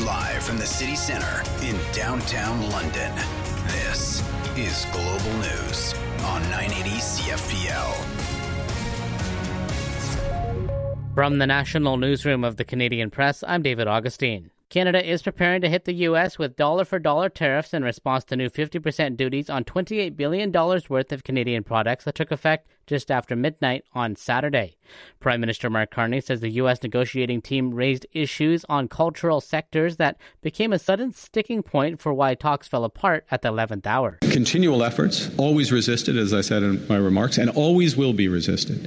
Live from the city centre in downtown London, this is Global News on 980 CFPL. From the National Newsroom of the Canadian Press, I'm David Augustine. Canada is preparing to hit the U.S. with dollar-for-dollar tariffs in response to new 50% duties on $28 billion worth of Canadian products that took effect just after midnight on Saturday. Prime Minister Mark Carney says the U.S. negotiating team raised issues on cultural sectors that became a sudden sticking point for why talks fell apart at the 11th hour. Continual efforts, always resisted, as I said in my remarks, and always will be resisted.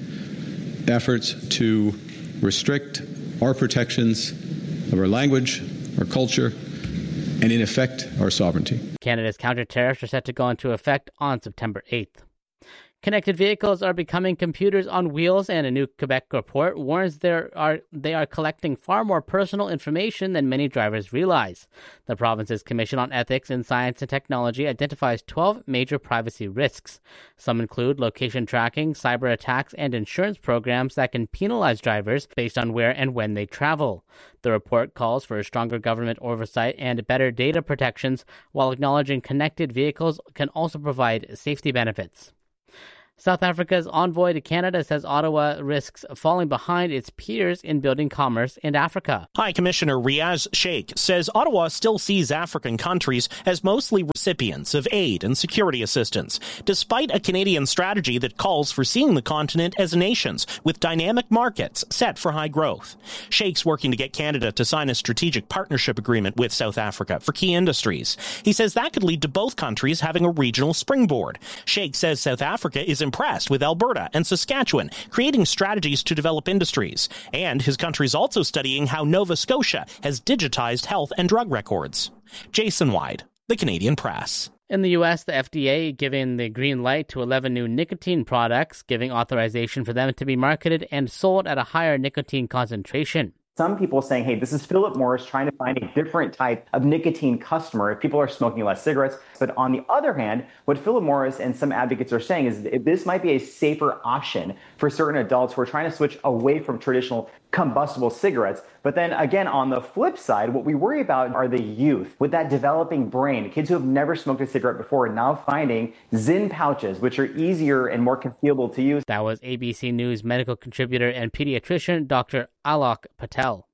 Efforts to restrict our protections of our language, our culture, and in effect, our sovereignty. Canada's counter-tariffs are set to go into effect on September 8th. Connected vehicles are becoming computers on wheels, and a new Quebec report warns they are collecting far more personal information than many drivers realize. The province's Commission on Ethics in Science and Technology identifies 12 major privacy risks. Some include location tracking, cyber attacks, and insurance programs that can penalize drivers based on where and when they travel. The report calls for stronger government oversight and better data protections, while acknowledging connected vehicles can also provide safety benefits. South Africa's envoy to Canada says Ottawa risks falling behind its peers in building commerce in Africa. High Commissioner Riaz Sheikh says Ottawa still sees African countries as mostly recipients of aid and security assistance, despite a Canadian strategy that calls for seeing the continent as nations with dynamic markets set for high growth. Sheikh's working to get Canada to sign a strategic partnership agreement with South Africa for key industries. He says that could lead to both countries having a regional springboard. Sheikh says South Africa is impressed with Alberta and Saskatchewan creating strategies to develop industries, and his country's also studying how Nova Scotia has digitized health and drug records. Jason Wyde, The Canadian Press. In the U.S., the FDA giving the green light to 11 new nicotine products, giving authorization for them to be marketed and sold at a higher nicotine concentration. Some people saying, hey, this is Philip Morris trying to find a different type of nicotine customer if people are smoking less cigarettes. But on the other hand, what Philip Morris and some advocates are saying is this might be a safer option for certain adults who are trying to switch away from traditional combustible cigarettes. But then again, on the flip side, what we worry about are the youth with that developing brain, kids who have never smoked a cigarette before and now finding Zyn pouches, which are easier and more concealable to use. That was ABC News medical contributor and pediatrician Dr. Alok Patel.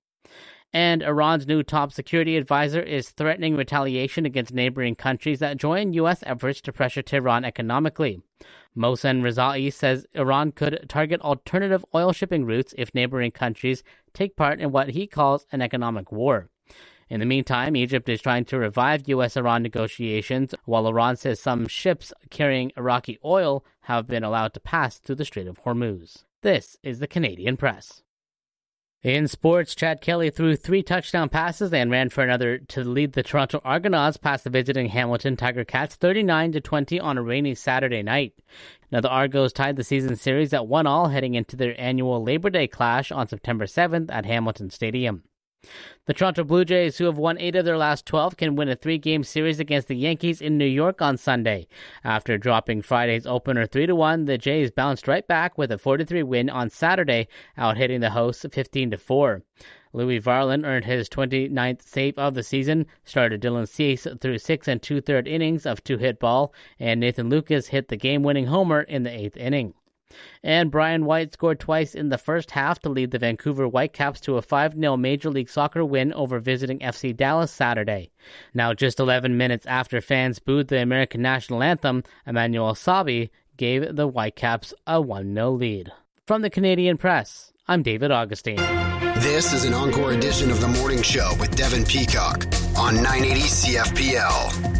And Iran's new top security advisor is threatening retaliation against neighboring countries that join U.S. efforts to pressure Tehran economically. Mohsen Rezaei says Iran could target alternative oil shipping routes if neighboring countries take part in what he calls an economic war. In the meantime, Egypt is trying to revive U.S.-Iran negotiations, while Iran says some ships carrying Iraqi oil have been allowed to pass through the Strait of Hormuz. This is the Canadian Press. In sports, Chad Kelly threw 3 touchdown passes and ran for another to lead the Toronto Argonauts past the visiting Hamilton Tiger Cats 39-20 on a rainy Saturday night. Now the Argos tied the season series at 1-1 heading into their annual Labor Day clash on September 7th at Hamilton Stadium. The Toronto Blue Jays, who have won 8 of their last 12, can win a 3-game series against the Yankees in New York on Sunday. After dropping Friday's opener 3-1, the Jays bounced right back with a 4-3 win on Saturday, out-hitting the hosts 15-4. Louis Varland earned his 29th save of the season, started Dylan Cease through 6 2/3 innings of 2-hit ball, and Nathan Lucas hit the game-winning homer in the 8th inning. And Brian White scored twice in the first half to lead the Vancouver Whitecaps to a 5-0 Major League Soccer win over visiting FC Dallas Saturday. Now, just 11 minutes after fans booed the American national anthem, Emmanuel Sabi gave the Whitecaps a 1-0 lead. From the Canadian Press, I'm David Augustine. This is an encore edition of The Morning Show with Devin Peacock on 980 CFPL.